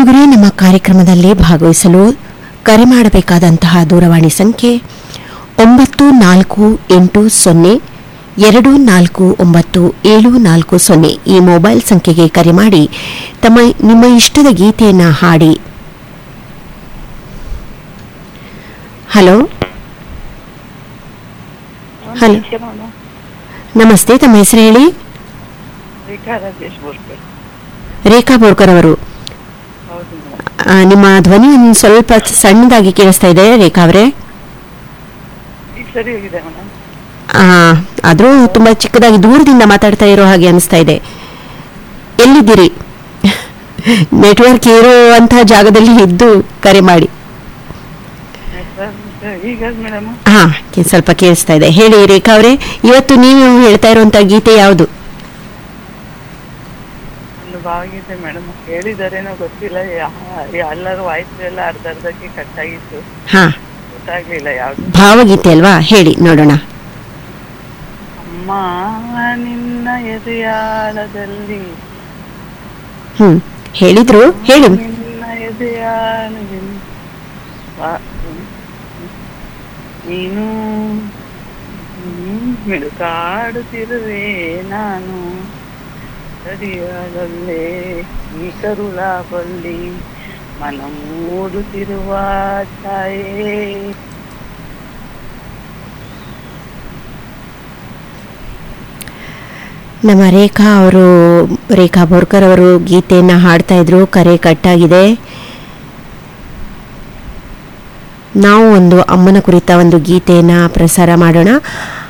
ಕೇಳುಗರೆ, ನಮ್ಮ ಕಾರ್ಯಕ್ರಮದಲ್ಲಿ ಭಾಗವಹಿಸಲು ಕರೆ ಮಾಡಬೇಕಾದಂತಹ ದೂರವಾಣಿ ಸಂಖ್ಯೆ 9480249740 ಈ ಮೊಬೈಲ್ ಸಂಖ್ಯೆಗೆ ಕರೆ ಮಾಡಿ ನಿಮ್ಮ ಇಷ್ಟದ ಗೀತೆಯನ್ನು ಹಾಡಿ. ಹಲೋ ಹಲೋ, ನಮಸ್ತೆ. ತಮ್ಮ ಹೆಸರು ಹೇಳಿ. ರೇಖಾ ಬೋರ್ಕರ್ ಅವರು. ನಿಮ್ಮ ಧ್ವನಿ ಸ್ವಲ್ಪ ಸಣ್ಣದಾಗಿ ಕೇಳಿಸ್ತಾ ಇದೆ ರೇಖಾ ಅವರೇ. ಆದ್ರೂ ತುಂಬಾ ಚಿಕ್ಕದಾಗಿ ದೂರದಿಂದ ಮಾತಾಡ್ತಾ ಇರೋ ಹಾಗೆ ಅನಿಸ್ತಾ ಇದೆ. ಎಲ್ಲಿದ್ದೀರಿ? ನೆಟ್ವರ್ಕ್ ಇರುವಂತಹ ಜಾಗದಲ್ಲಿ ಇದ್ದು ಕರೆ ಮಾಡಿ. ಹಾ, ಸ್ವಲ್ಪ ಕೇಳಿಸ್ತಾ ಇದೆ. ಹೇಳಿ ರೇಖಾ ಅವರೇ, ಇವತ್ತು ನೀವು ಹೇಳ್ತಾ ಇರುವಂತ ಗೀತೆ ಯಾವುದು? ಭಾವಗೀತೆ ಮೇಡಮ್. ಹೇಳಿದಾರೇನೋ ಗೊತ್ತಿಲ್ಲ, ಎಲ್ಲರೂ ವಾಯ್ಸ್ ಎಲ್ಲ ಅರ್ಧಕ್ಕೆ ಕಟ್ ಆಗಿತ್ತು. ಹಾ, ಗೊತ್ತಾಗ್ಲಿಲ್ಲ ಯಾವ್ದು. ಭಾವಗೀತೆ ಅಲ್ವಾ? ಹೇಳಿ ನೋಡೋಣ. ಅಮ್ಮ ನಿನ್ನ ಎದೆಯಾಳದಲ್ಲಿ. ಹೇಳಿದ್ರು, ಹೇಳಿ. ನಿನ್ನ ಎದೆಯಾಳದಲ್ಲಿ ನೀನು ಮಿಡುಕಾಡುತ್ತಿರುವೆ, ನಾನು ಸರಿಯಾಗಲ್ಲೇ ಈ ಕರುಳ ಬಲ್ಲಿ ಮನ ಮೂಡುತ್ತಿರುವ ಛಾಯೆ. ನಮ್ಮ ರೇಖಾ ಬೋರ್ಕರ್ ಅವರು ಗೀತೆಯನ್ನು ಹಾಡ್ತಾ ಇದ್ರು. ಕರೆ ಕಟ್ಟಾಗಿದೆ. ನಾವು ಒಂದು ಅಮ್ಮನ ಕುರಿತ ಒಂದು ಗೀತೆಯನ್ನು ಪ್ರಸಾರ ಮಾಡೋಣ.